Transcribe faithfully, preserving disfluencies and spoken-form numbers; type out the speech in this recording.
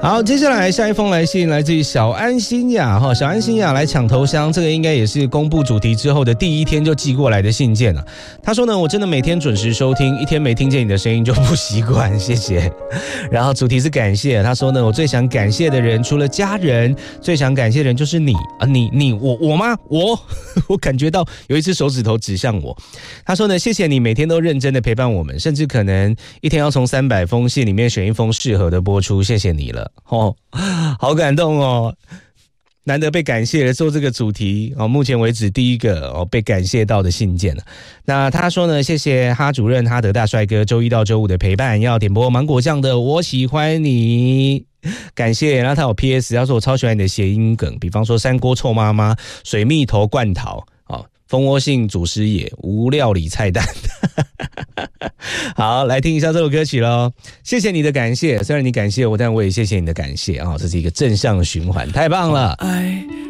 好，接下来下一封来信来自于小安心雅哈，小安心雅来抢头香，这个应该也是公布主题之后的第一天就寄过来的信件了。他说呢，我真的每天准时收听，一天没听见你的声音就不习惯，谢谢。然后主题是感谢，他说呢，我最想感谢的人除了家人，最想感谢的人就是你啊，你你我我吗？我我感觉到有一只手指头指向我。他说呢，谢谢你每天都认真的陪伴我们，甚至可能一天要从三百封信里面选一封适合的播出，谢谢你了。哦，好感动哦，难得被感谢做这个主题哦，目前为止第一个哦被感谢到的信件了。那他说呢，谢谢哈主任哈德大帅哥周一到周五的陪伴，要点播芒果酱的我喜欢你，感谢。然后他有 P S， 他说我超喜欢你的谐音梗，比方说山锅臭妈妈、水蜜桃罐头、哦、蜂窝性祖师爷、无料理菜单。好，来听一下这首歌曲咯。谢谢你的感谢，虽然你感谢我，但我也谢谢你的感谢啊、哦，这是一个正向循环，太棒了。爱